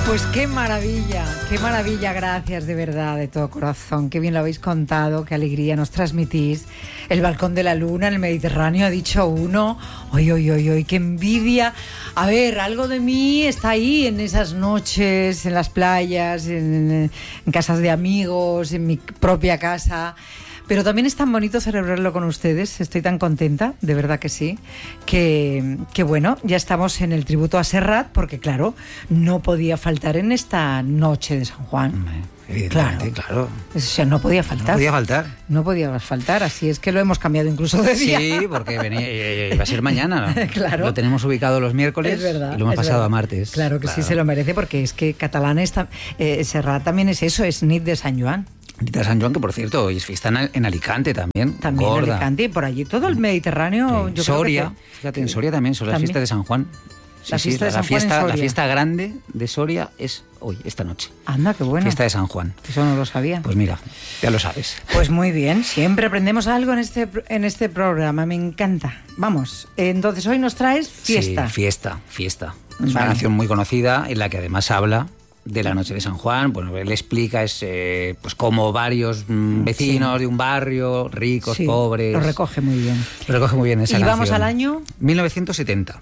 Pues qué maravilla, gracias de verdad, de todo corazón, qué bien lo habéis contado, qué alegría nos transmitís. El balcón de la luna en el Mediterráneo, ha dicho uno, hoy, qué envidia. A ver, algo de mí está ahí en esas noches, en las playas, en casas de amigos, en mi propia casa. Pero también es tan bonito celebrarlo con ustedes, estoy tan contenta, de verdad que sí, que bueno, ya estamos en el tributo a Serrat, porque claro, no podía faltar en esta noche de San Juan. Evidentemente, claro. O sea, no podía faltar. No podía faltar, así es que lo hemos cambiado incluso de día. Sí, porque iba a ser mañana. Claro. Lo tenemos ubicado los miércoles, es verdad, y lo hemos pasado a martes. Claro que sí se lo merece, porque es que catalán Serrat también es eso, es nit de San Joan. De San Joan, que por cierto, hoy es fiesta en Alicante también. También en Alicante y por allí, todo el Mediterráneo. Sí. Yo Soria, creo que fíjate, en Soria también son las fiestas de San Juan. La fiesta grande de Soria es hoy, esta noche. Anda, qué bueno. Fiesta de San Juan. Eso no lo sabía. Pues mira, ya lo sabes. Pues muy bien, siempre aprendemos algo en este programa, me encanta. Vamos, entonces hoy nos traes fiesta. Sí, fiesta. Es una canción muy conocida en la que además habla de la noche de San Juan. Bueno, él explica pues cómo varios vecinos de un barrio, ricos, pobres. Lo recoge muy bien. Esa canción. ¿Y vamos al año? 1970.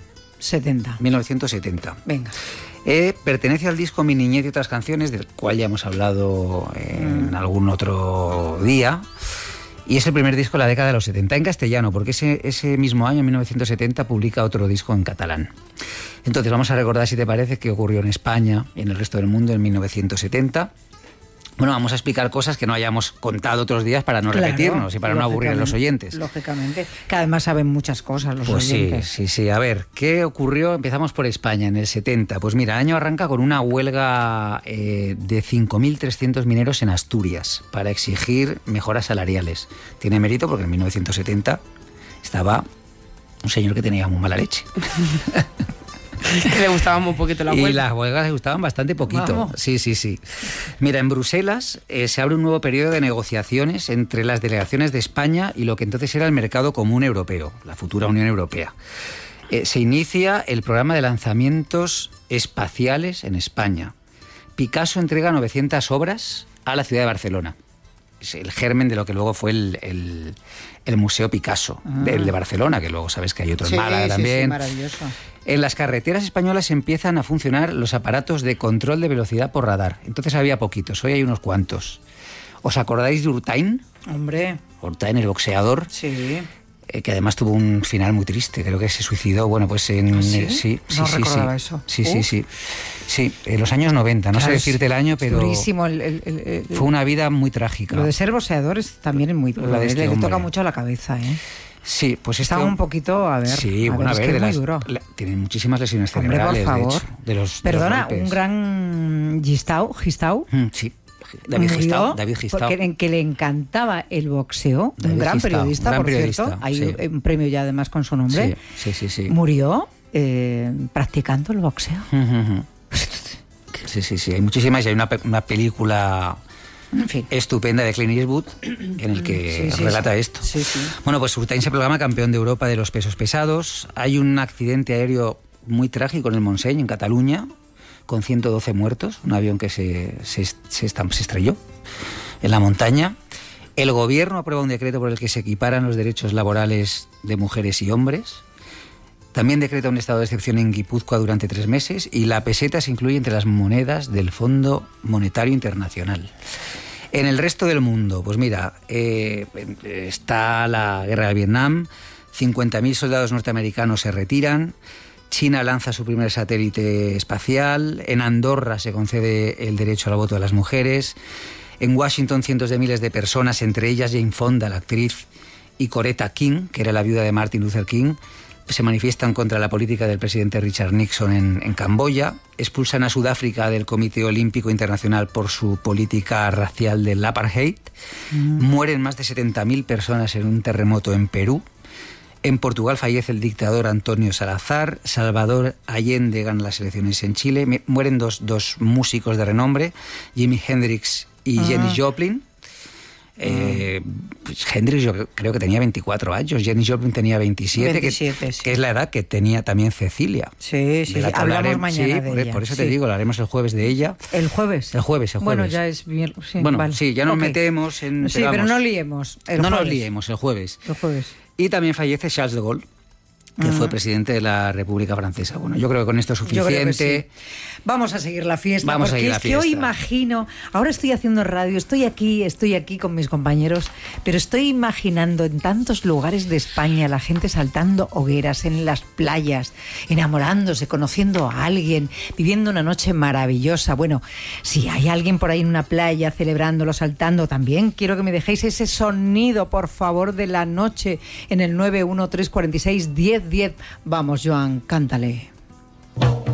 1970. Venga. Pertenece al disco Mi niñez y otras canciones, del cual ya hemos hablado en algún otro día. Y es el primer disco de la década de los 70 en castellano, porque ese mismo año, en 1970, publica otro disco en catalán. Entonces vamos a recordar, si te parece, qué ocurrió en España y en el resto del mundo en 1970. Bueno, vamos a explicar cosas que no hayamos contado otros días para no repetirnos y para no aburrir a los oyentes. Lógicamente, que además saben muchas cosas los oyentes. Sí. A ver, ¿qué ocurrió? Empezamos por España en el 70. Pues mira, el año arranca con una huelga de 5.300 mineros en Asturias para exigir mejoras salariales. Tiene mérito porque en 1970 estaba un señor que tenía muy mala leche. Que le gustaba muy poquito la huelga. Y las huelgas le gustaban bastante poquito. Vamos. Sí. Mira, en Bruselas se abre un nuevo periodo de negociaciones entre las delegaciones de España y lo que entonces era el mercado común europeo, la futura Unión Europea. Se inicia el programa de lanzamientos espaciales en España. Picasso entrega 900 obras a la ciudad de Barcelona. Es el germen de lo que luego fue el Museo Picasso de Barcelona, que luego sabes que hay otro en Málaga también. Sí, maravilloso. En las carreteras españolas empiezan a funcionar los aparatos de control de velocidad por radar. Entonces había poquitos, hoy hay unos cuantos. ¿Os acordáis de Urtain? Hombre. Urtain, el boxeador. Sí. Que además tuvo un final muy triste, creo que se suicidó. Bueno, pues en... ¿Sí? No recordaba eso. Sí, en los años 90, no sé decirte el año, pero... Durísimo. Fue una vida muy trágica. Lo de ser boxeador es muy duro. Le toca mucho a la cabeza, ¿eh? Sí, pues está un poquito, a ver. Sí, bueno, es que es muy duro. Tienen muchísimas lesiones cerebrales, por favor. de hecho. Perdona, de los un gran Gistau. Sí. David Gistau. Que le encantaba el boxeo. Un gran periodista, por cierto. Hay un premio ya además con su nombre. Sí. Murió practicando el boxeo. Sí. Hay muchísimas. Y hay una película... En fin. Estupenda de Clint Eastwood en el que relata esto. Sí. Bueno, pues Urtain se proclama campeón de Europa de los pesos pesados. Hay un accidente aéreo muy trágico en el Montseny, en Cataluña, con 112 muertos, un avión que se estrelló en la montaña. El gobierno aprueba un decreto por el que se equiparan los derechos laborales de mujeres y hombres. También decreta un estado de excepción en Guipúzcoa durante 3 meses y la peseta se incluye entre las monedas del Fondo Monetario Internacional. En el resto del mundo, pues mira, está la guerra de Vietnam, 50.000 soldados norteamericanos se retiran, China lanza su primer satélite espacial, en Andorra se concede el derecho al voto a las mujeres, en Washington cientos de miles de personas, entre ellas Jane Fonda, la actriz, y Coretta King, que era la viuda de Martin Luther King, se manifiestan contra la política del presidente Richard Nixon en Camboya, expulsan a Sudáfrica del Comité Olímpico Internacional por su política racial del apartheid, mueren más de 70.000 personas en un terremoto en Perú, en Portugal fallece el dictador Antonio Salazar, Salvador Allende gana las elecciones en Chile, mueren dos músicos de renombre, Jimi Hendrix y Janis Joplin. Pues Hendrix yo creo que tenía 24 años, Janis Joplin tenía 27, 27, sí. que es la edad que tenía también Cecilia. Sí, sí, hablamos mañana de ella. Por eso te digo, hablaremos el jueves de ella. ¿El jueves? El jueves. Bueno, ya es bien. Sí, bueno, vale. sí, ya nos metemos en... Sí, pero no liemos. Nos liemos, el jueves. El jueves. Y también fallece Charles de Gaulle, que fue presidente de la República Francesa. Bueno, yo creo que con esto es suficiente. Sí. Vamos a seguir la fiesta. Vamos a seguir la fiesta. Que hoy imagino, ahora estoy haciendo radio, estoy aquí con mis compañeros, pero estoy imaginando en tantos lugares de España la gente saltando hogueras en las playas, enamorándose, conociendo a alguien, viviendo una noche maravillosa. Bueno, si hay alguien por ahí en una playa celebrándolo, saltando, también quiero que me dejéis ese sonido, por favor, de la noche en el 913461010. Vamos, Joan, cántale.